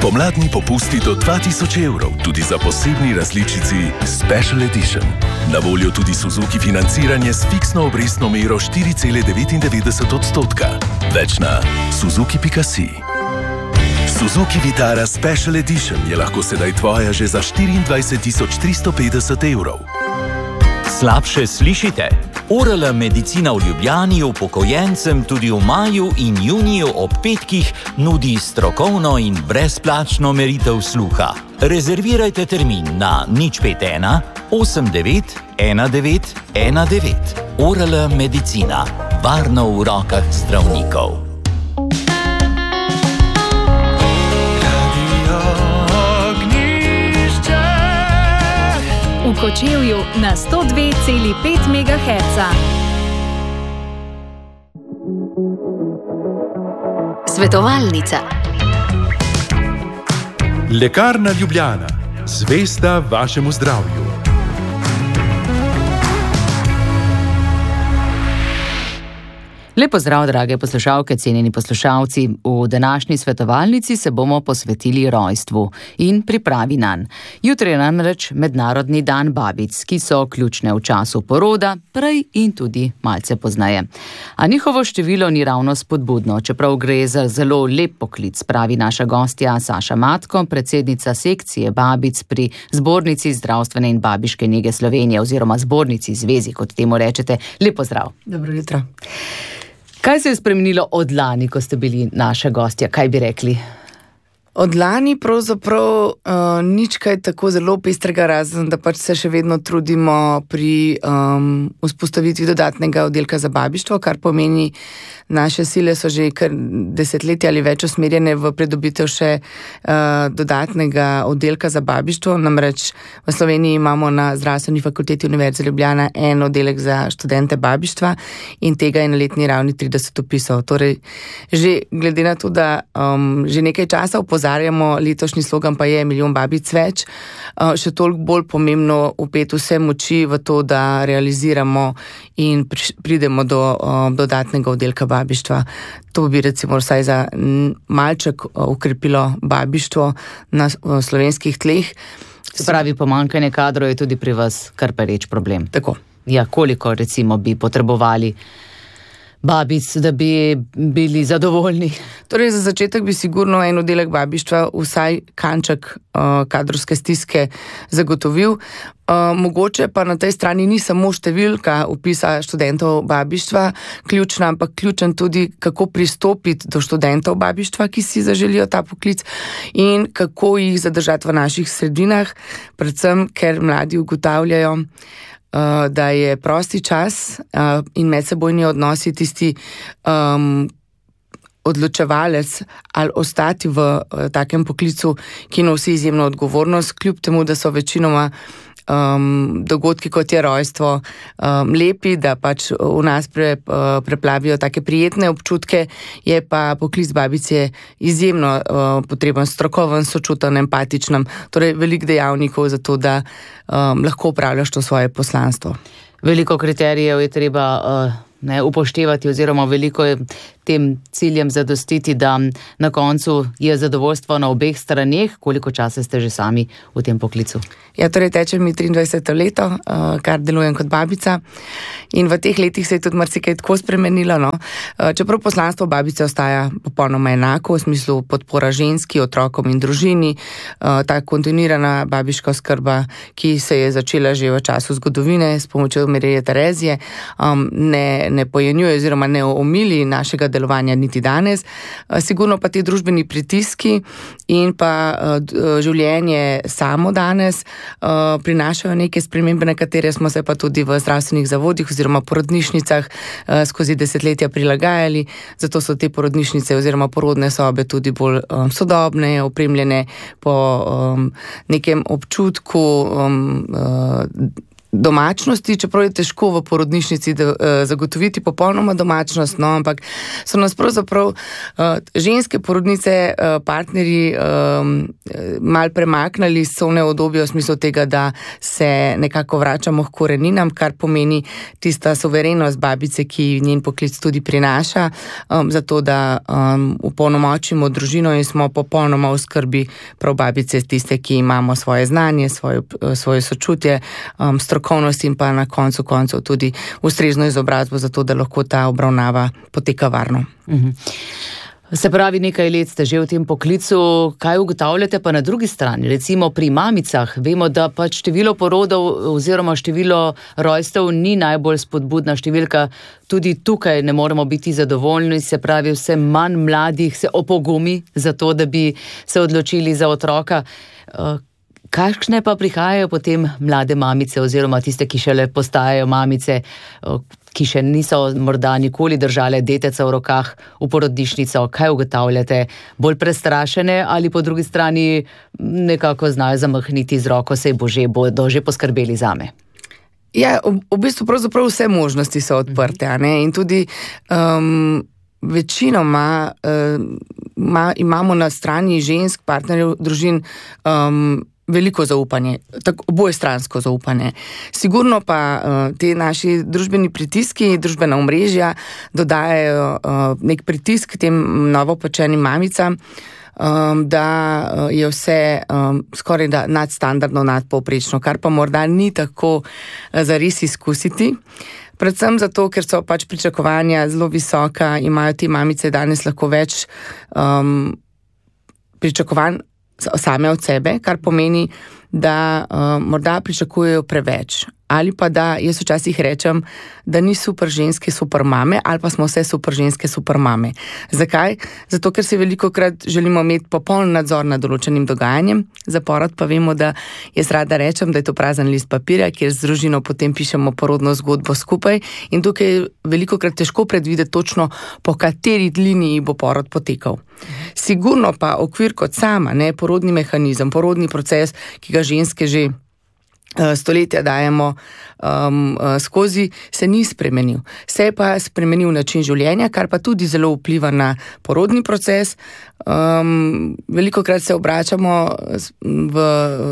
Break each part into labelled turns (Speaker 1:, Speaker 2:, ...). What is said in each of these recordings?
Speaker 1: Pomladni popusti do 2000 evrov, tudi za posebni različici Special Edition. Na voljo tudi Suzuki financiranje s fiksno obrestno mero 4,99%. Več na suzuki.si. Suzuki Vitara Special Edition je lahko sedaj tvoja že za 24.350 evrov.
Speaker 2: Slabše slišite? Oral medicina v Ljubljani upokojencem tudi v maju in juniju ob petkih nudi strokovno in brezplačno meritev sluha. Rezervirajte termin na 051 89 19 19. Oral medicina. Varno v rokah zdravnikov.
Speaker 3: V Kočevju na 102,5 MHz. Svetovalnica.
Speaker 4: Lekarna Ljubljana. Zvesta vašemu zdravju.
Speaker 5: Lep pozdrav, drage poslušalke, cenjeni poslušalci. V današnji svetovalnici se bomo posvetili rojstvu in pripravi nanj. Jutri je namreč Mednarodni dan babic, ki so ključne v času poroda, prej in tudi malce pozneje. A njihovo število ni ravno spodbudno, čeprav gre za zelo lep poklic, pravi naša gostja Saša Matko, predsednica sekcije babic pri Zbornici zdravstvene in babiške nege Slovenije oziroma Zbornici zvezi, kot temu rečete. Lep pozdrav.
Speaker 6: Dobro jutro.
Speaker 5: Kaj se je spremenilo od lani, ko ste bili naša gostja? Kaj bi rekli?
Speaker 6: Od lani pravzaprav nič kaj tako zelo pestrega, razen da pač se še vedno trudimo pri vzpostavitvi dodatnega oddelka za babištvo, kar pomeni, naše sile so že kar desetletja ali več usmerjene v pridobitev še dodatnega oddelka za babištvo. Namreč v Sloveniji imamo na Zdravstveni fakulteti Univerze Ljubljana en oddelek za študente babištva in tega je na letni ravni 30 vpisov. Torej, že glede na to, da že nekaj časa opozarjamo, letošnji slogan pa je milijon babic več, še toliko bolj pomembno vpeti vse moči v to, da realiziramo in pridemo do dodatnega oddelka babištva. To bi recimo vsaj za malček ukrepilo babištvo na slovenskih tleh.
Speaker 5: Se pravi, pomanjkanje kadrov je tudi pri vas kar pereč problem.
Speaker 6: Tako.
Speaker 5: Ja, koliko recimo bi potrebovali babic, da bi bili zadovoljni?
Speaker 6: Torej, za začetek bi sigurno en oddelek babištva vsaj kanček kadrovske stiske zagotovil. Mogoče pa na tej strani ni samo številka vpisa študentov babištva ključna, ampak ključen tudi, kako pristopiti do študentov babištva, ki si zaželijo ta poklic in kako jih zadržati v naših sredinah, predvsem, ker mladi ugotavljajo, da je prosti čas in medsebojni odnosi tisti odločevalec ali ostati v takem poklicu, ki nosi izjemno odgovornost, kljub temu, da so večinoma dogodki, kot je rojstvo, lepi, da pač v nas preplavijo take prijetne občutke, je pa poklic babice izjemno potreben, strokoven, sočuten, empatičen, torej veliko dejavnikov za to, da lahko upravljaš to svoje poslanstvo.
Speaker 5: Veliko kriterijev je treba upoštevati oziroma veliko je tem ciljem zadostiti, da na koncu je zadovoljstvo na obeh straneh. Koliko časa ste že sami v tem poklicu?
Speaker 6: Ja, torej teče mi 23. leto, kar delujem kot babica in v teh letih se je tudi marsikaj tako spremenilo. No? Čeprav poslanstvo babice ostaja popolnoma enako, v smislu podpora ženski, otrokom in družini, ta kontinuirana babiška oskrba, ki se je začela že v času zgodovine s pomočjo Marije Terezije, ne pojenjuje oziroma ne omili našega delovanja niti danes. Sigurno pa ti družbeni pritiski in pa življenje samo danes prinašajo neke spremembe, na katere smo se pa tudi v zdravstvenih zavodih oziroma porodnišnicah skozi desetletja prilagajali. Zato so te porodnišnice oziroma porodne sobe tudi bolj sodobne, opremljene po nekem občutku domačnosti, čeprav je težko v porodnišnici zagotoviti popolnoma domačnost, no, ampak so nas pravzaprav ženske porodnice, partnerji mal premaknili s cone obdobje v smislu tega, da se nekako vračamo k koreninam, kar pomeni tista suverenost babice, ki njen poklic tudi prinaša, zato da opolnomočimo družino in smo popolnoma v skrbi prav babice, tiste, ki imamo svoje znanje, svoje sočutje, strokovnost in pa na koncu koncev tudi ustrezno izobrazbo, zato da lahko ta obravnava poteka varno.
Speaker 5: Se pravi, nekaj let ste že v tem poklicu, kaj ugotavljate pa na drugi strani, recimo pri mamicah, vemo, da pač število porodov oziroma število rojstev ni najbolj spodbudna številka, tudi tukaj ne moremo biti zadovoljni, se pravi, vse manj mladih se opogumi za to, da bi se odločili za otroka. Kakšne pa prihajajo potem mlade mamice oziroma tiste, ki šele postajajo mamice, ki še niso morda nikoli držale deteca v rokah v porodnišnico? Kaj ugotavljate? Bolj prestrašene ali po drugi strani nekako znajo zamahniti z roko, saj bodo že poskrbeli zame?
Speaker 6: Ja, v bistvu pravzaprav vse možnosti so odprte, a ne? In tudi večinoma imamo na strani žensk, partnerjev, družin veliko zaupanje, tako obojestransko zaupanje. Sigurno pa te naši družbeni pritiski, družbena omrežja dodajajo nek pritisk tem novopečenim mamicam, da je vse skoraj da nadstandardno, nadpovprečno, kar pa morda ni tako zares izkusiti. Predvsem zato, ker so pač pričakovanja zelo visoka, imajo te mamice danes lahko več pričakovanj same od sebe, kar pomeni, da morda pričakujejo preveč. Ali pa da, jaz včasih rečem, da ni super ženske super mame, ali pa smo vse super ženske super mame. Zakaj? Zato, ker se velikokrat želimo imeti popoln nadzor nad določenim dogajanjem, za porod pa vemo, da jaz rada rečem, da je to prazen list papirja, kjer z družino potem pišemo porodno zgodbo skupaj in tukaj je velikokrat težko predvideti točno, po kateri liniji bo porod potekal. Sigurno pa okvir kot sama, ne, porodni mehanizem, porodni proces, ki ga ženske že stoletja dajemo skozi, se ni spremenil. Se je pa spremenil način življenja, kar pa tudi zelo vpliva na porodni proces. Velikokrat se obračamo v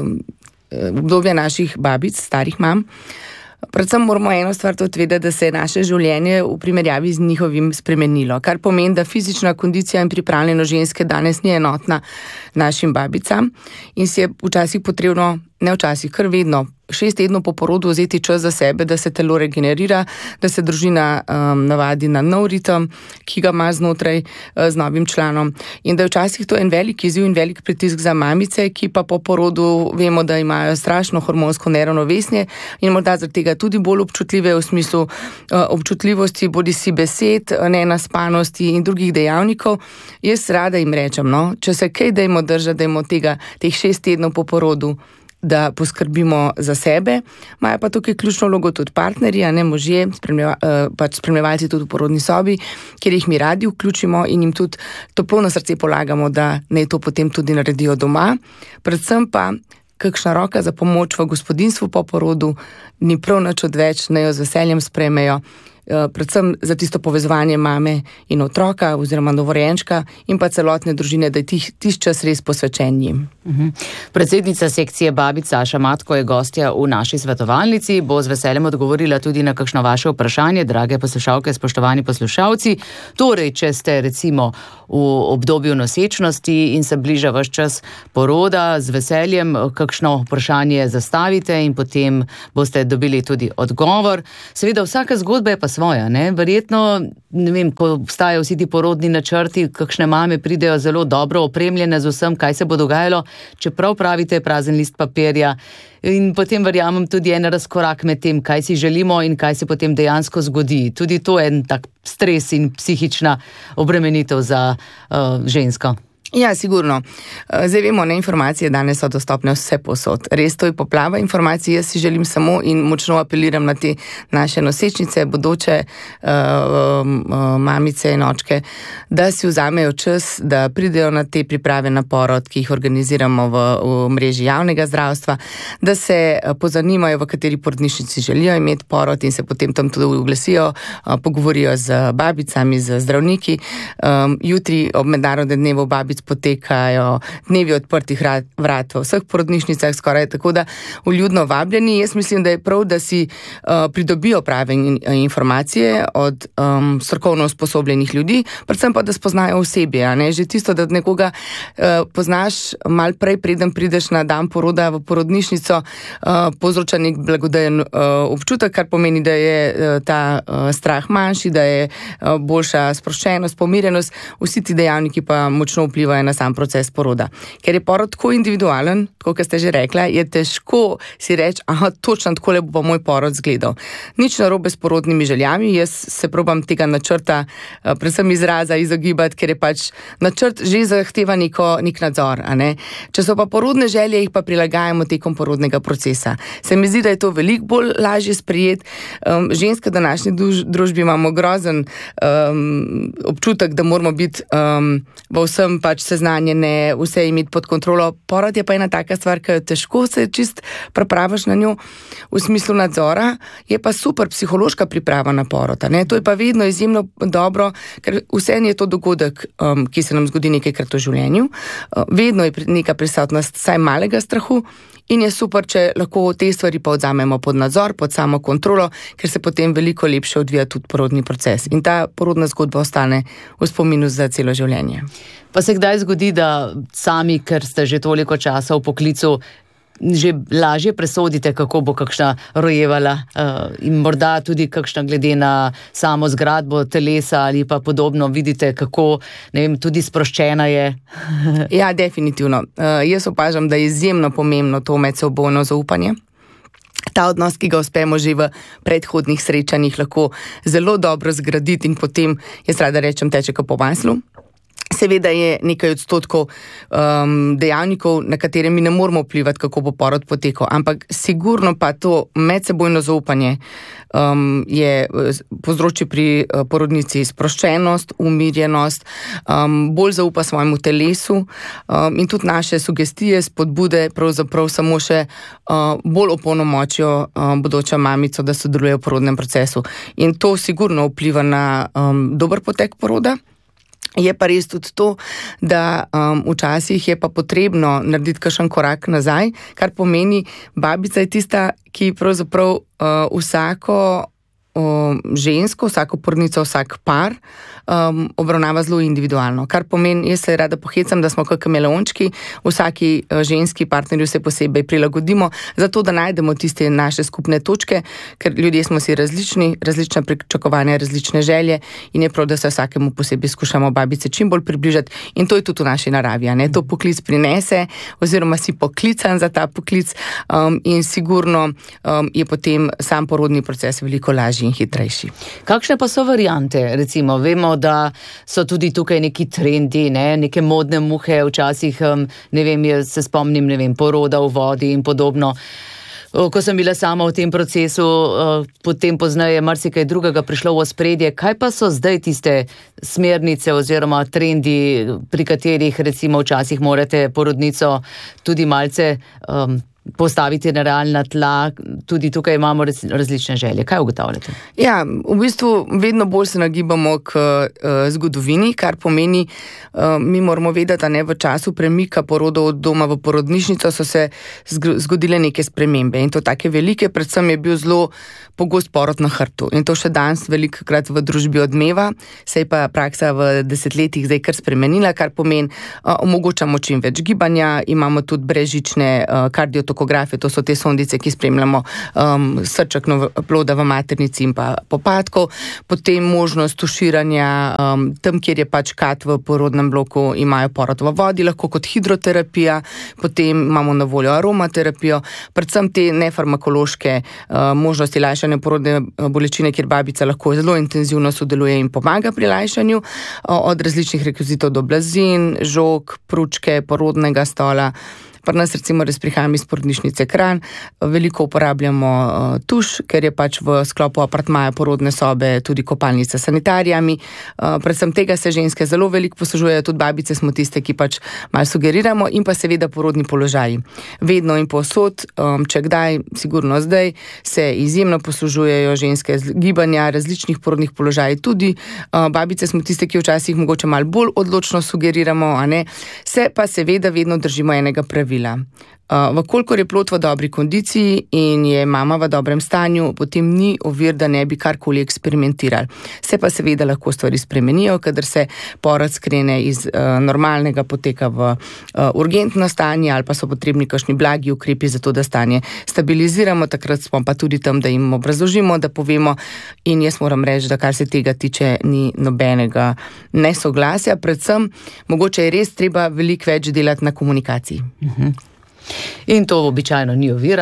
Speaker 6: obdobje naših babic, starih mam. Predvsem moramo eno stvar tudi vedeti, da se je naše življenje v primerjavi z njihovim spremenilo, kar pomeni, da fizična kondicija in pripravljenost ženske danes ni enotna našim babicam in si je včasih potrebno, ne včasih, kar vedno, 6 tednov po porodu vzeti čas za sebe, da se telo regenerira, da se družina navadi na nov ritem, ki ga ima znotraj z novim članom. In da je včasih to en velik izziv in velik pritisk za mamice, ki pa po porodu vemo, da imajo strašno hormonsko neravnovesje in morda zaradi tega tudi bolj občutljive v smislu občutljivosti, bodisi besed, nenaspanosti in drugih dejavnikov. Jaz rada jim rečem, no, če se kaj dajmo držati, dajmo teh 6 tednov po porodu, da poskrbimo za sebe. Imajo pa tukaj ključno vlogo tudi partnerji, a ne možje, spremljevalci tudi v porodni sobi, kjer jih mi radi vključimo in jim tudi toplo na srce polagamo, da naj to potem tudi naredijo doma. Predvsem pa kakšna roka za pomoč v gospodinjstvu po porodu ni prav nič odveč, naj jo z veseljem sprejmejo. Predvsem za tisto povezovanje mame in otroka oziroma novorojenčka in pa celotne družine, da je tisti čas res posvečen njim.
Speaker 5: Predsednica sekcije babic Saša Matko je gostja v naši svetovalnici, bo z veseljem odgovorila tudi na kakšno vaše vprašanje, drage poslušalke, spoštovani poslušalci. Torej, če ste recimo v obdobju nosečnosti in se bliža vaš čas poroda, z veseljem kakšno vprašanje zastavite in potem boste dobili tudi odgovor. Seveda vsaka zgodba je pa svoja, ne? Verjetno, ne vem, ko obstajajo vsi ti porodni načrti, kakšne mame pridejo zelo dobro opremljene z vsem, kaj se bo dogajalo, čeprav pravite prazen list papirja in potem verjamem tudi en razkorak med tem, kaj si želimo in kaj se potem dejansko zgodi. Tudi to je en tak stres in psihična obremenitev za žensko.
Speaker 6: Ja, sigurno. Zdaj vemo, informacije danes so dostopne vse posod. Res, to je poplava informacij. Jaz si želim samo in močno apeliram na te naše nosečnice, bodoče mamice in očke, da si vzamejo čas, da pridejo na te priprave na porod, ki jih organiziramo v mreži javnega zdravstva, da se pozanimajo, v kateri porodnišnici želijo imeti porod in se potem tam tudi oglasijo, pogovorijo z babicami, z zdravniki. Jutri ob mednarodnem dnevu babic potekajo dnevi odprtih vrat v vseh porodnišnicah, skoraj tako da vljudno vabljeni. Jaz mislim, da je prav, da si pridobijo prave informacije od strokovno usposobljenih ljudi, predvsem pa, da spoznajo osebje. Že tisto, da nekoga poznaš mal prej, preden prideš na dan poroda v porodnišnico, povzroča nek blagodejen občutek, kar pomeni, da je ta strah manjši, da je boljša sproščenost, pomirjenost, vsi ti dejavniki pa močno vplivajo na sam proces poroda. Ker je porod tako individualen, tako kot ste že rekla, je težko si reči, točno takole bo moj porod izgledal. Nič narobe s porodnimi željami, jaz se probam tega načrta, predvsem izraza, izogibati, ker je pač načrt že zahteva nek nadzor. Če so pa porodne želje, jih pa prilagajamo tekom porodnega procesa. Se mi zdi, da je to veliko bolj lažje sprejeti. Ženske v današnji družbi imamo grozen občutek, da moramo biti v vsem pač seznanjene, vse imeti pod kontrolo. Porod je pa ena taka stvar, ki težko se čist pripraviš na njo v smislu nadzora, je pa super psihološka priprava na porod. To je pa vedno izjemno dobro, ker vseeno je to dogodek, ki se nam zgodi nekajkrat v življenju. Vedno je neka prisotnost vsaj malega strahu in je super, če lahko te stvari pa odzamemo pod nadzor, pod samo kontrolo, ker se potem veliko lepše odvija tudi porodni proces. In ta porodna zgodba ostane v spominu za celo življenje.
Speaker 5: Pa se kdaj zgodi, da sami, ker ste že toliko časa v poklicu, že lažje presodite, kako bo kakšna rojevala in morda tudi kakšna glede na samo zgradbo telesa ali pa podobno, vidite, kako, tudi sproščena je?
Speaker 6: Ja, definitivno. Jaz opažam, da je izjemno pomembno to medsebojno zaupanje. Ta odnos, ki ga uspemo že v predhodnih srečanjih lahko zelo dobro zgraditi in potem, jaz rada rečem, teče kot po maslu. Seveda je nekaj odstotkov dejavnikov, na katere mi ne moramo vplivati, kako bo porod potekal, ampak sigurno pa to medsebojno zaupanje je povzroči pri porodnici sproščenost, umirjenost, bolj zaupa svojemu telesu in tudi naše sugestije, spodbude pravzaprav samo še bolj opolnomočijo bodočo mamico, da sodeluje v porodnem procesu. In to sigurno vpliva na dober potek poroda. Je pa res tudi to, da včasih je pa potrebno narediti kakšen korak nazaj, kar pomeni, babica je tista, ki pravzaprav vsako žensko, vsako porodnico, vsak par obravnava zelo individualno. Kar pomeni, jaz se rada pohecam, da smo kot kameleončki, vsaki ženski partnerju se posebej prilagodimo, zato da najdemo tiste naše skupne točke, ker ljudje smo si različni, različna pričakovanja, različne želje in je prav, da se vsakemu posebej skušamo babice čim bolj približati in to je tudi v naši naravi. To poklic prinese oziroma si poklican za ta poklic in sigurno je potem sam porodni proces veliko lažji in hitrejši.
Speaker 5: Kakšne pa so variante? Recimo, vemo, da so tudi tukaj neki trendi, neke modne muhe, včasih, se spomnim, poroda v vodi in podobno. Ko sem bila sama v tem procesu, potem pozneje marsikaj drugega prišlo v ospredje. Kaj pa so zdaj tiste smernice oziroma trendi, pri katerih recimo včasih morate porodnico tudi malce postaviti na realna tla, tudi tukaj imamo različne želje. Kaj ugotavljate? Ja, v bistvu vedno bolj se nagibamo k zgodovini, kar pomeni, mi moramo vedeti, da v času premika porodov od doma v porodnišnico so se zgodile neke spremembe in to take velike, predvsem je bil zelo pogost porod na hrbtu in to še danes velikokrat v družbi odmeva, se je pa praksa v desetletjih zdaj kar spremenila, kar pomeni, omogočamo čim več gibanja, imamo tudi brezžične kardiotokometri
Speaker 6: ekokardiotokografijo, to so te sondice, ki spremljamo srček ploda v maternici in pa popadkov, potem možnost tuširanja tam, kjer je pač kat v porodnem bloku, imajo porod v vodi, lahko kot hidroterapija, potem imamo na voljo aromaterapijo, predvsem te nefarmakološke možnosti lajšanja porodne bolečine, kjer babica lahko zelo intenzivno sodeluje in pomaga pri lajšanju, od različnih rekvizitov do blazin, žog, pručke, porodnega stola. Pri nas recimo res prihajam iz porodnišnice Kranj, veliko uporabljamo tuš, ker je pač v sklopu apartmaja porodne sobe tudi kopalnica s sanitarijami. Predvsem tega se ženske zelo veliko poslužujejo, tudi babice smo tiste, ki pač malo sugeriramo, in pa seveda porodni položaji. Vedno in povsod, če kdaj, sigurno zdaj, se izjemno poslužujejo ženske gibanja, različnih porodnih položajev, tudi babice smo tiste, ki včasih mogoče malo bolj odločno sugeriramo, a ne, se pa seveda vedno držimo enega pravila. Vkolikor je plod v dobri kondiciji in je mama v dobrem stanju, potem ni ovir, da ne bi karkoli eksperimentirali. Se pa seveda lahko stvari spremenijo, kadar se porod skrene iz normalnega poteka v urgentno stanje ali pa so potrebni kakšni blagi ukrepi za to, da stanje stabiliziramo, takrat smo pa tudi tam, da jim obrazložimo, da povemo, in jaz moram reči, da kar se tega tiče, ni nobenega nesoglasja, predvsem mogoče je res treba veliko več delati na komunikaciji.
Speaker 5: In to običajno ni ovira.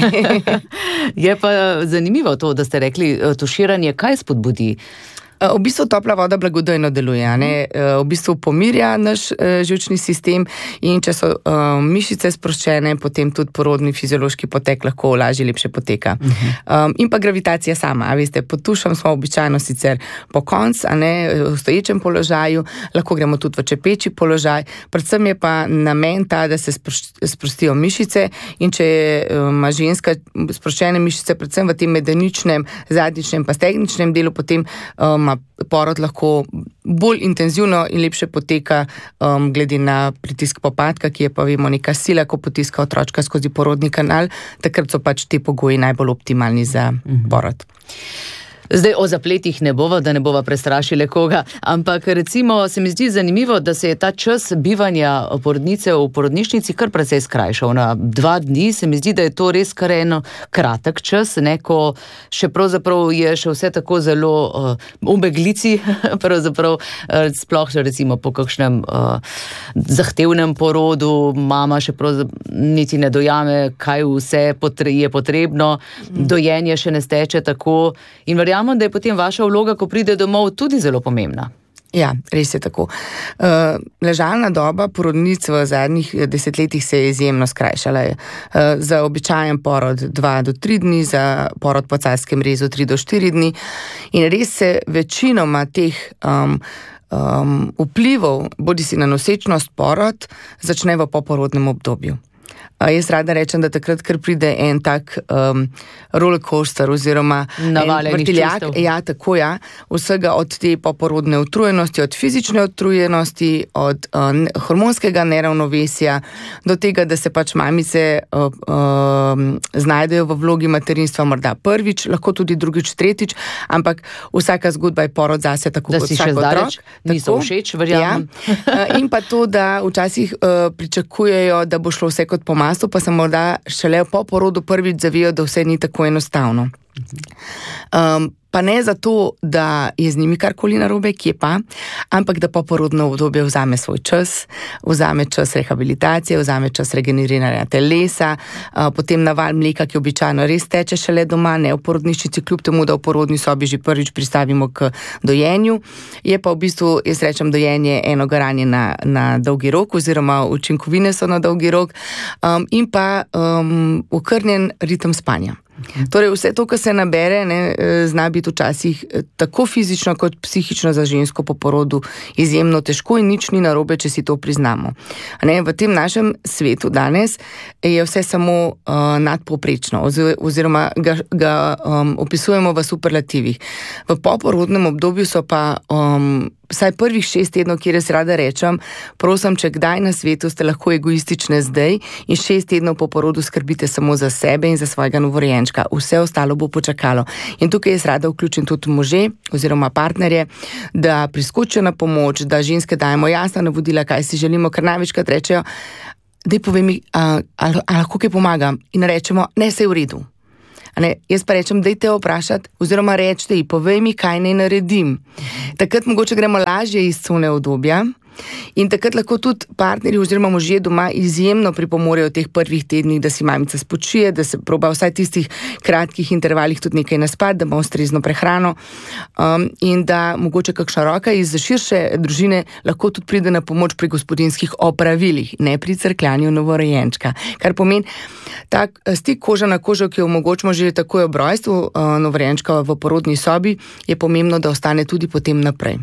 Speaker 5: Je pa zanimivo to, da ste rekli, tuširanje kaj spodbudi?
Speaker 6: V bistvu topla voda blagodejno deluje, ne? V bistvu pomirja naš živčni sistem in če so mišice sproščene, potem tudi porodni fiziološki potek lahko lažje, lepše poteka. In pa gravitacija sama, a veste, pod tušem smo običajno sicer po konc, a ne v stoječem položaju, lahko gremo tudi v čepeči položaj, predvsem je pa namen ta, da se sprostijo mišice, in če ima ženska sproščene mišice, predvsem v tem medeničnem, zadnjičnem pa stegničnem delu, potem porod lahko bolj intenzivno in lepše poteka glede na pritisk popadka, ki je pa vemo neka sila, ko potiska otročka skozi porodni kanal, takrat so pač te pogoji najbolj optimalni za porod.
Speaker 5: Zdaj o zapletih ne bova, da ne bova prestrašile koga, ampak recimo se mi zdi zanimivo, da se je ta čas bivanja porodnice v porodnišnici kar precej skrajšal. Na 2 dni se mi zdi, da je to res kar eno kratek čas, ne, ko še pravzaprav je še vse tako zelo v meglici, pravzaprav sploh še recimo po kakšnem zahtevnem porodu, mama še niti ne dojame, kaj vse je potrebno, dojenje še ne steče tako in verjamem, da je potem vaša vloga, ko pride domov, tudi zelo pomembna.
Speaker 6: Ja, res je tako. Ležalna doba porodnic v zadnjih desetletjih se je izjemno skrajšala. Za običajen porod 2 do 3 dni, za porod po carskem rezu 3 do 4 dni. In res se večinoma teh vplivov, bodisi na nosečnost porod, začne v poporodnem obdobju. Jaz rada rečem, da takrat, ker pride en tak rollercoaster oziroma vrtiljak, tako vsega od te poporodne utrujenosti, od fizične utrujenosti, od hormonskega neravnovesja, do tega, da se pač mamice znajdejo v vlogi materinstva morda prvič, lahko tudi drugič, tretjič, ampak vsaka zgodba je porod zase, tako
Speaker 5: da
Speaker 6: kot vsak otrok.
Speaker 5: Niso všeč, verjamem.
Speaker 6: Ja. In pa to, da včasih pričakujejo, da bo šlo vse kot po maslu, pa se morda šele po porodu prvič zavijo, da vse ni tako enostavno. Pa ne zato, da je z njimi karkoli narobe, kje pa, ampak da poporodno obdobje vzame svoj čas, vzame čas rehabilitacije, vzame čas regeneriranja telesa, potem naval mleka, ki običajno res teče šele doma, ne v porodnišnici, kljub temu, da v porodni sobi že prvič pristavimo k dojenju. Je pa v bistvu, jaz rečem, dojenje eno garanje na dolgi rok, oziroma učinkovine so na dolgi rok, in pa okrnjen ritem spanja. Torej vse to, kar se nabere, zna biti včasih tako fizično kot psihično za žensko po porodu izjemno težko in nič ni narobe, če si to priznamo. V tem našem svetu danes je vse samo nadpovprečno oziroma ga opisujemo v superlativih. V poporodnem obdobju so pa vsaj prvih 6 tednov, kjer jaz rada rečem, prosim, če kdaj na svetu ste lahko egoistične zdaj in 6 tednov po porodu skrbite samo za sebe in za svojega novorojenčka. Vse ostalo bo počakalo. In tukaj jaz rada vključim tudi može oziroma partnerje, da priskočijo na pomoč, da ženske dajemo jasna navodila, kaj si želimo, ker največkrat rečejo, daj povej mi, ali lahko kaj pomagam. In rečemo, ne, se je v redu. Jaz pa rečem, daj te vprašati, oziroma rečte ji, povej mi, kaj naj naredim. Takrat mogoče gremo lažje iz cone obdobja. In takrat lahko tudi partnerji oziroma možje doma izjemno pripomorejo v teh prvih tednih, da si mamica spočije, da se proba vsaj tistih kratkih intervalih tudi nekaj naspati, da ima ustrezno prehrano in da mogoče kakšna roka iz širše družine lahko tudi pride na pomoč pri gospodinjskih opravilih, ne pri crkljanju novorojenčka. Kar pomeni, tak stik koža na kožo, ki jo omogočimo že takoj ob rojstvu novorojenčka v porodni sobi, je pomembno, da ostane tudi potem naprej.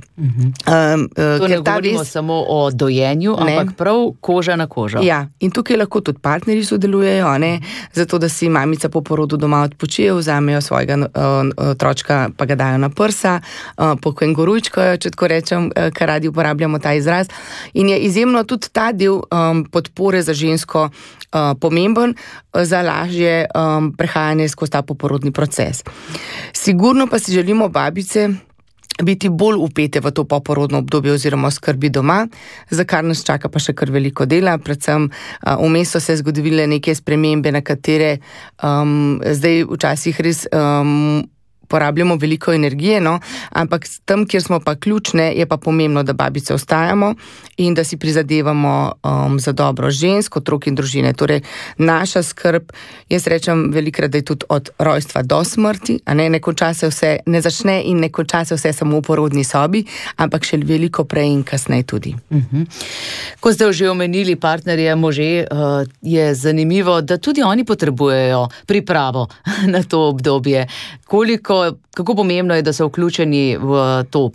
Speaker 5: To ne govorimo samo o dojenju, ampak prav koža na kožo.
Speaker 6: Ja, in tukaj lahko tudi partnerji sodelujejo, zato da si mamica po porodu doma odpočije, vzamejo svojega otročka, pa ga dajo na prsa, pokengurujčkajo, če tako rečem, kar radi uporabljamo ta izraz. In je izjemno tudi ta del podpore za žensko pomemben za lažje prehajanje skozi ta poporodni proces. Sigurno pa si želimo babice biti bolj vpete v to poporodno obdobje oziroma skrbi doma, za kar nas čaka pa še kar veliko dela, predvsem vmes so se zgodile neke spremembe, na katere zdaj včasih res porabljamo veliko energije, ampak tam, kjer smo pa ključne, je pa pomembno, da babice ostajamo in da si prizadevamo za dobro žensk, otrok in družine. Torej, naša skrb, jaz rečem velikrat, da je tudi od rojstva do smrti, ne konča se vse, ne začne in ne konča se vse samo v porodni sobi, ampak še veliko prej in kasneje tudi.
Speaker 5: Ko ste že omenili partnerje, može, je zanimivo, da tudi oni potrebujejo pripravo na to obdobje. Kako pomembno je, da so vključeni v to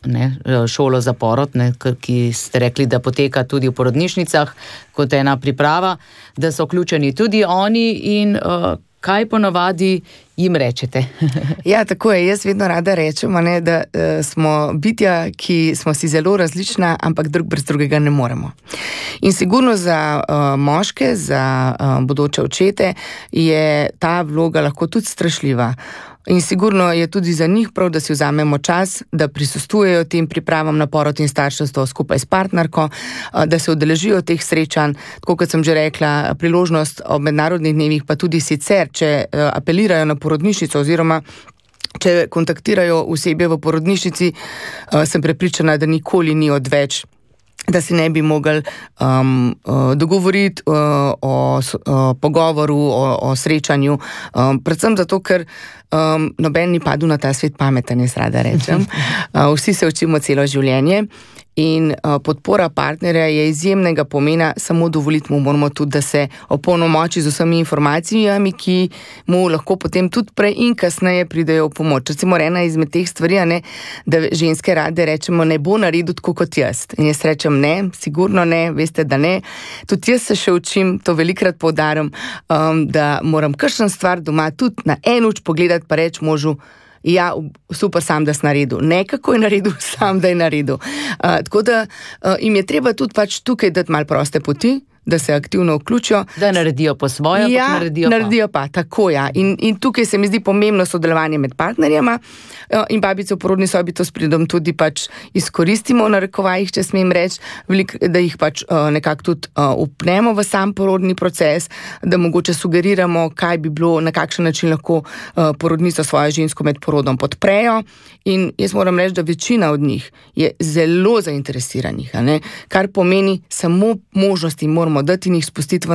Speaker 5: šolo za porod, ki ste rekli, da poteka tudi v porodnišnicah kot ena priprava, da so vključeni tudi oni in kaj ponavadi jim rečete?
Speaker 6: Ja, tako je. Jaz vedno rada rečem, da smo bitja, ki smo si zelo različna, ampak drug brez drugega ne moremo. In sigurno za moške, za bodoče očete je ta vloga lahko tudi strašljiva. In sigurno je tudi za njih prav, da si vzamemo čas, da prisostvujejo tem pripravam na porod in starševstvo skupaj s partnerko, da se udeležijo teh srečanj, tako kot sem že rekla, priložnost ob mednarodnih dnevih, pa tudi sicer, če apelirajo na porodnišnico oziroma če kontaktirajo osebje v porodnišnici, sem prepričana, da nikoli ni odveč, da se ne bi mogli dogovoriti o pogovoru, o srečanju. Predvsem zato, ker noben ni padel na ta svet pameten, jaz rada rečem. Vsi se učimo celo življenje. In podpora partnerja je izjemnega pomena, samo dovoliti mu moramo tudi, da se opolnomoči z vsemi informacijami, ki mu lahko potem tudi prej in kasneje pridejo v pomoč. Recimo ena izmed teh stvari, da ženske rade rečemo, ne bo naredil tako kot jaz. In jaz rečem ne, sigurno ne, veste, da ne. Tudi jaz se še učim, to velikrat poudarim, da moram kakšno stvar doma tudi na en oč pogledati pa reči možu, ja, super, sam da si naredil. Ne, kako je naredil, sam da je naredil. Tako da jim je treba tudi pač tukaj dati malo proste poti, da se aktivno vključijo.
Speaker 5: Da naredijo po svoje,
Speaker 6: ja, naredijo pa. Tako, ja. In tukaj se mi zdi pomembno sodelovanje med partnerjama in babice v porodni sobi to s pridom tudi pač izkoristimo, v narekovajih, če smem reči, da jih pač nekako tudi upnemo v sam porodni proces, da mogoče sugeriramo, kaj bi bilo, na kakšen način lahko porodnica svojo žensko med porodom podprejo. In jaz moram reči, da večina od njih je zelo zainteresiranih, kar pomeni samo možnosti moramo dati in jih spustiti v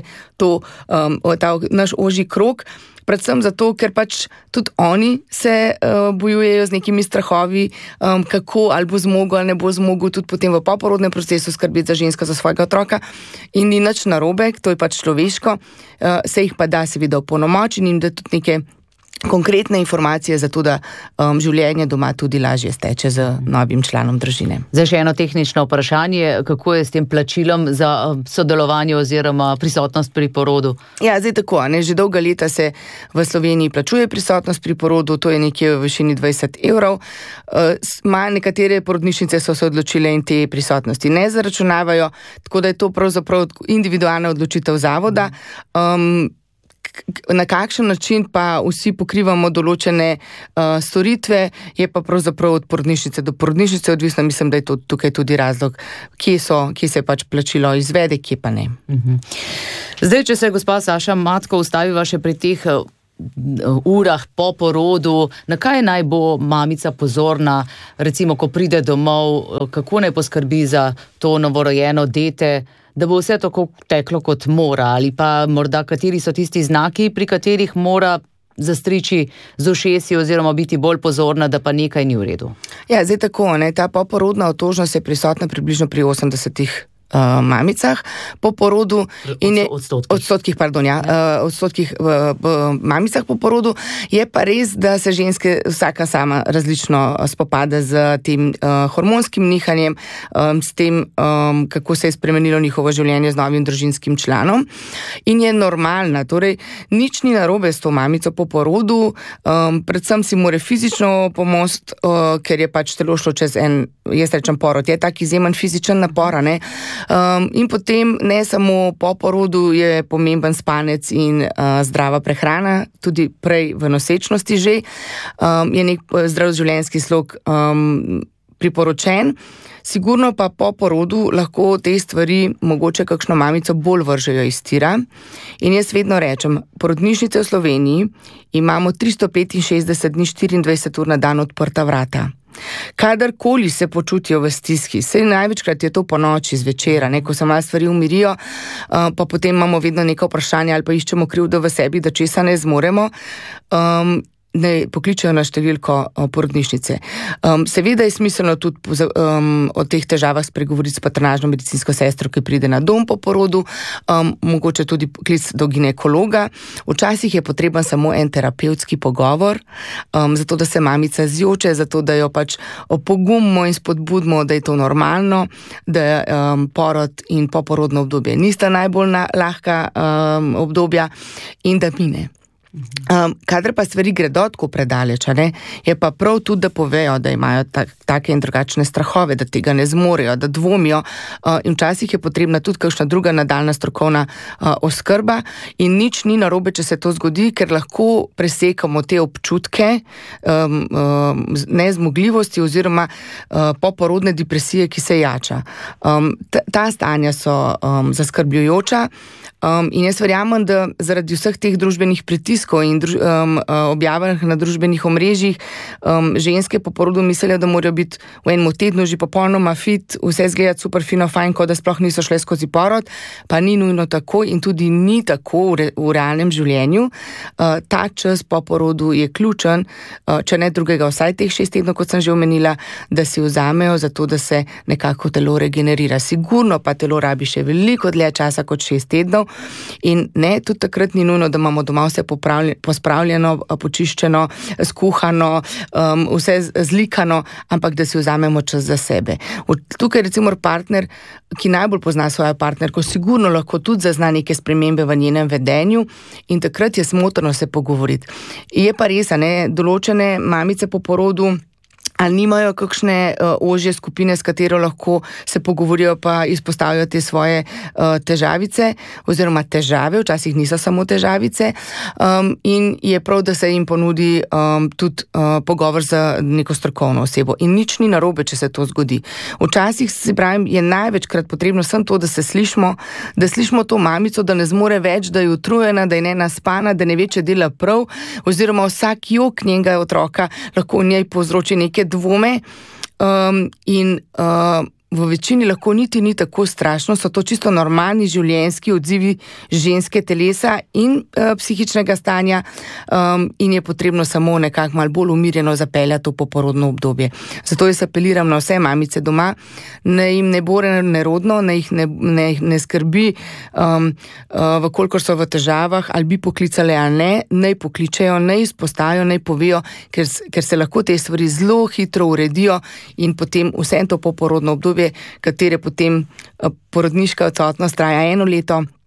Speaker 6: naš ožji krog, predvsem zato, ker pač tudi oni se bojujejo z nekimi strahovi, kako ali bo zmogel ali ne bo zmogel tudi potem v poporodnem procesu skrbeti za žensko, za svojega otroka in ni nič narobe, to je pač človeško, se jih pa da seveda opolnomočiti in da tudi neke konkretne informacije za to, da življenje doma tudi lažje steče z novim članom družine.
Speaker 5: Zdaj še eno tehnično vprašanje, kako je s tem plačilom za sodelovanje oziroma prisotnost pri porodu?
Speaker 6: Ja, zdaj tako, že dolga leta se v Sloveniji plačuje prisotnost pri porodu, to je nekje v višini 20 €. Nekatere porodnišnice so se odločile in te prisotnosti ne zaračunavajo, tako da je to pravzaprav individualna odločitev zavoda. na kakšen način pa vsi pokrivamo določene storitve, je pa pravzaprav od porodnišnice do porodnišnice odvisno. Mislim, da je to tukaj tudi razlog, kje se pač plačilo izvede, kje pa ne.
Speaker 5: Zdaj, če se gospa Saša Matko ustaviva še pri teh urah po porodu, na kaj naj bo mamica pozorna, recimo, ko pride domov, kako naj poskrbi za to novorojeno dete, da bo vse tako teklo kot mora, ali pa morda kateri so tisti znaki, pri katerih mora zastriči z ušesi oziroma biti bolj pozorna, da pa nekaj ni v redu.
Speaker 6: Ja, zdaj tako, ta poporodna otožnost je prisotna približno pri 80 mamicah po porodu in je odstotkih mamicah po porodu. Je pa res, da se ženske vsaka sama različno spopada z tem hormonskim nihanjem, s tem, kako se je spremenilo njihovo življenje z novim družinskim članom in je normalna. Torej, nič ni narobe s to mamico po porodu, predvsem si mora fizično pomoč, ker je pač telo šlo čez jaz rečem porod, je tak izjemen fizičen napor, ne? In potem ne samo po porodu je pomemben spanec in zdrava prehrana, tudi prej v nosečnosti že je nek zdrav življenjski slog priporočen. Sigurno pa po porodu lahko te stvari mogoče kakšno mamico bolj vržejo iz tira. In jaz vedno rečem, porodnišnice v Sloveniji imamo 365 dni 24 ur na dan odprta vrata. Kadarkoli se počutijo v stiski, saj največkrat je to po noči, zvečera, ko se malo stvari umirijo, pa potem imamo vedno neko vprašanje ali pa iščemo krivdo v sebi, da česa ne zmoremo, ne pokličejo na številko porodnišnice. Seveda je smiselno tudi o teh težavah spregovoriti s patronažno medicinsko sestro, ki pride na dom po porodu, mogoče tudi klic do ginekologa. Včasih je potreben samo en terapevtski pogovor, zato da se mamica zjoče, zato da jo pač opogumimo in spodbudimo, da je to normalno, da porod in poporodno obdobje nista najbolj lahka obdobja in da mine. Kadar pa stvari gredo tako predaleč, je pa prav tudi, da povejo, da imajo take in drugačne strahove, da tega ne zmorejo, da dvomijo in včasih je potrebna tudi kakšna druga nadaljna strokovna oskrba in nič ni narobe, če se to zgodi, ker lahko presekamo te občutke nezmogljivosti oziroma poporodne depresije, ki se jača. Ta stanja so zaskrbljujoča in jaz verjamem, da zaradi vseh teh družbenih pritiskov in objavah na družbenih omrežjih ženske po porodu mislijo, da morajo biti v enem tednu že popolnoma fit, vse zgleda super fino fajn, kot da sploh niso šle skozi porod, pa ni nujno tako in tudi ni tako v realnem življenju. Ta čas po porodu je ključen, če ne drugega, vsaj teh 6 tednov, kot sem že omenila, da si vzamejo za to, da se nekako telo regenerira. Sigurno pa telo rabi še veliko dlje časa kot 6 tednov in ne, tudi takrat ni nujno, da imamo doma vse pospravljeno, počiščeno, skuhano, vse zlikano, ampak da si vzamemo čas za sebe. Tukaj recimo partner, ki najbolj pozna svojo partnerko, sigurno lahko tudi zazna neke spremembe v njenem vedenju in takrat je smotrno se pogovoriti. Je pa res, določene mamice po porodu ali nimajo kakšne ožje skupine, s katero lahko se pogovorijo pa izpostavijo te svoje težavice oziroma težave, včasih niso samo težavice in je prav, da se jim ponudi tudi pogovor z neko strokovno osebo in nič ni narobe, če se to zgodi. Včasih, se pravim, je največkrat potrebno samo to, da se slišimo, da slišimo to mamico, da ne zmore več, da je utrujena, da je nenaspana, da ne ve, če dela prav, oziroma vsak jok njenega otroka lahko v njej povzroči neke dvome in v večini lahko niti ni tako strašno, so to čisto normalni življenjski odzivi ženske telesa in psihičnega stanja in je potrebno samo nekako malo bolj umirjeno zapeljati to poporodno obdobje. Zato jaz apeliram na vse mamice doma, ne jim ne bo nerodno, ne jih ne skrbi, vkolikor so v težavah, ali bi poklicali ali ne, naj pokličejo, naj izpostavijo, naj povejo, ker se lahko te stvari zelo hitro uredijo in potem vse to poporodno obdobje, katere potem porodniška odsotnost traja 1 leto,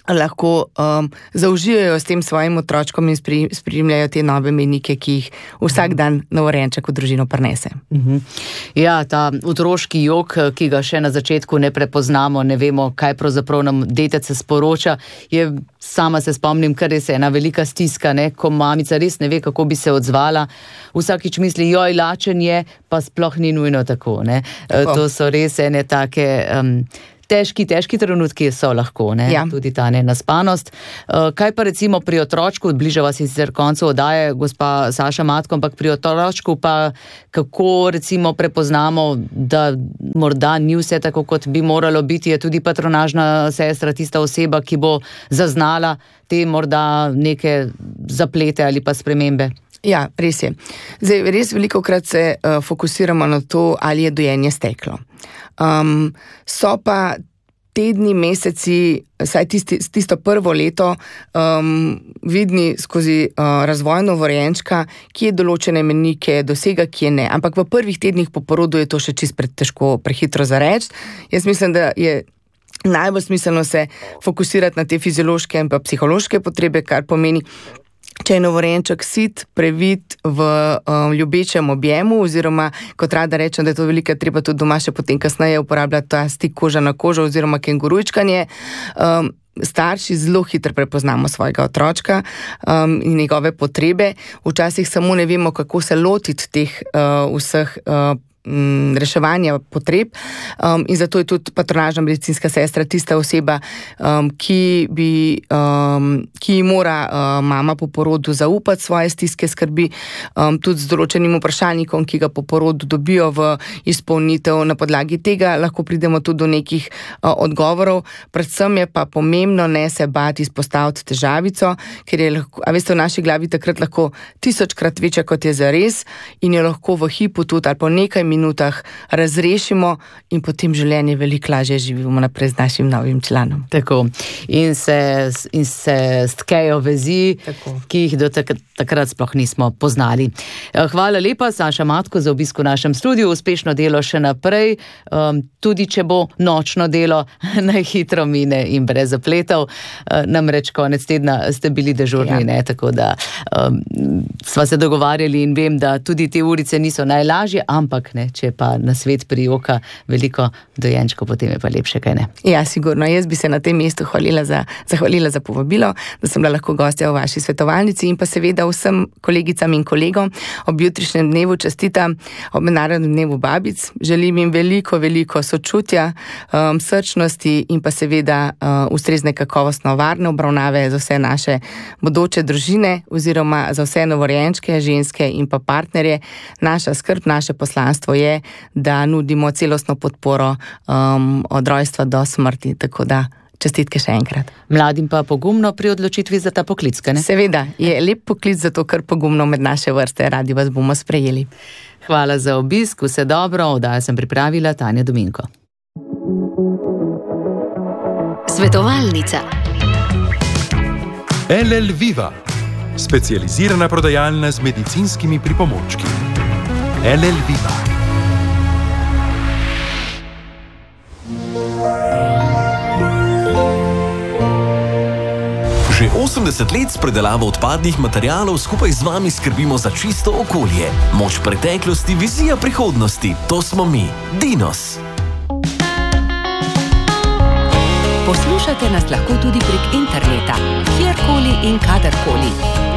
Speaker 6: lahko zaužijajo s tem svojim otročkom in spremljajo te nove mejnike, ki jih vsak dan novorojenček v družino prinese.
Speaker 5: Ja, ta otroški jok, ki ga še na začetku ne prepoznamo, ne vemo, kaj pravzaprav nam detec sporoča, sama se spomnim, kar je ena velika stiska, ne, ko mamica res ne ve, kako bi se odzvala. Vsakič misli, joj, lačen je, pa sploh ni nujno tako, ne. To so res ene take težki trenutki so lahko, ne? Ja. Tudi ta nenaspanost. Kaj pa recimo pri otročku, bližava se sicer koncu oddaje, gospa Saša Matko, ampak pri otročku pa kako recimo prepoznamo, da morda ni vse tako, kot bi moralo biti, je tudi patronažna sestra tista oseba, ki bo zaznala te morda neke zaplete ali pa spremembe?
Speaker 6: Ja, res je. Zdaj, res velikokrat se fokusiramo na to, ali je dojenje steklo. So pa tedni, meseci, saj tisto prvo leto vidni skozi razvoj novorojenčka, kje določene mejnike dosega, kje ne. Ampak v prvih tednih po porodu je to še čisto težko, prehitro za reči. Jaz mislim, da je najbolj smiselno se fokusirati na te fiziološke in pa psihološke potrebe, kar pomeni, če je novorojenček sit, previt v ljubečem objemu, oziroma, kot rada rečem, da je to velika treba tudi doma še potem kasneje uporabljati ta stik koža na kožo oziroma kengurujčkanje. Starši zelo hitro prepoznamo svojega otročka in njegove potrebe. Včasih samo ne vemo, kako se lotiti teh vseh reševanja potreb in zato je tudi patronažna medicinska sestra tista oseba, ki mora mama po porodu zaupati svoje stiske, skrbi, tudi z določenim vprašalnikom, ki ga po porodu dobijo v izpolnitev. Na podlagi tega lahko pridemo tudi do nekih odgovorov. Predvsem je pa pomembno ne se bati izpostaviti težavico, ker je lahko, a veste, v naši glavi takrat lahko 1000-krat večja, kot je zares, in jo lahko v hipu tudi ali po nekaj minutah razrešimo in potem življenje veliko lažje živimo naprej z našim novim članom.
Speaker 5: Tako. In se stkejo vezi, tako, ki jih do takrat sploh nismo poznali. Hvala lepa, Saša Matko, za obisk v našem studiu. Uspešno delo še naprej, tudi če bo nočno delo, najhitro mine in brez zapletov. Namreč konec tedna ste bili dežurni, ne? Tako da sva se dogovarjali in vem, da tudi te urice niso najlažje, ampak ne, če pa na svet prijoka veliko dojenčkov, potem je pa lepše, kaj ne?
Speaker 6: Ja, sigurno. Jaz bi se na tem mestu zahvalila za povabilo, da sem bila lahko gostja v vaši svetovalnici in pa seveda vsem kolegicam in kolegom ob jutrišnjem dnevu čestitam, ob mednarodnem dnevu babic. Želim jim veliko sočutja, srčnosti in pa seveda ustrezne kakovostno varne obravnave za vse naše bodoče družine oziroma za vse novorojenčke, ženske in pa partnerje. Naša skrb, naše poslanstvo je, da nudimo celostno podporo od rojstva do smrti, tako da čestitke še enkrat.
Speaker 5: Mladim pa pogumno pri odločitvi za ta poklic, ne?
Speaker 6: Seveda, je lep poklic, zato ker pogumno med naše vrste, radi vas bomo sprejeli.
Speaker 5: Hvala za obisk, vse dobro, oddajo sem pripravila Tanja Dominko.
Speaker 3: Svetovalnica.
Speaker 4: LL Viva, specializirana prodajalna z medicinskimi pripomočki. LL Viva.
Speaker 1: Že 80 let s predelavo odpadnih materialov skupaj z vami skrbimo za čisto okolje. Moč preteklosti, vizija prihodnosti. To smo mi, Dinos.
Speaker 7: Poslušate nas lahko tudi prek interneta, kjerkoli in kadarkoli.